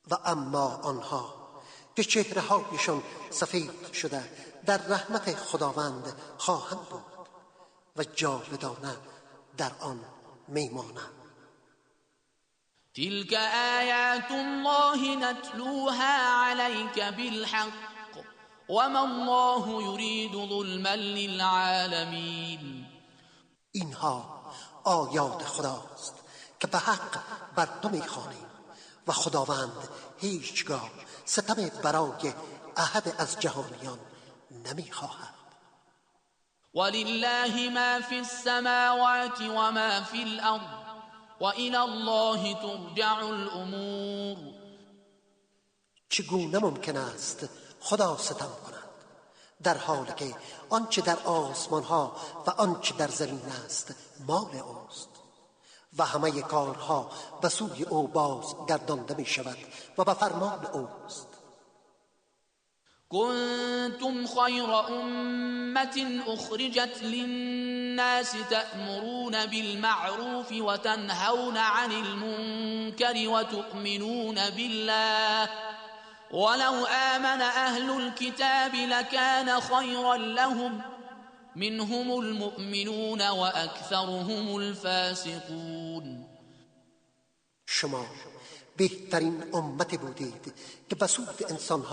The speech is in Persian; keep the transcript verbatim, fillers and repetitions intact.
و اما آنها که چهره هایشان سفید شده در رحمت خداوند خواهند بود و جاودانه در آن میمانند. تلك آیات الله نتلوها عليك بالحق وما الله يريد ظلما للعالمین. اینها آیات خداست که به حق بر تو میخوانیم و خداوند هیچگاه ستم برای احد از جهانیان نمیخواهد. ولله ما فی السماوات و ما فی الارض و الی الله ترجع الامور. چگونه ممکن است خدا ستم کند در حالی که آنچه در آسمان ها و آنچه در زمین است مال اوست و همه کارها به سوی او باز گردانده می شود و به فرمان اوست. کنتم خیر امة اخرجت للناس تأمرون بالمعروف وتنهون عن المنكر وتؤمنون بالله ولو آمن أهل الكتاب لكان خيرا لهم منهم المؤمنون وأكثرهم الفاسقون. شما بهترین امت بودید که به سود انسان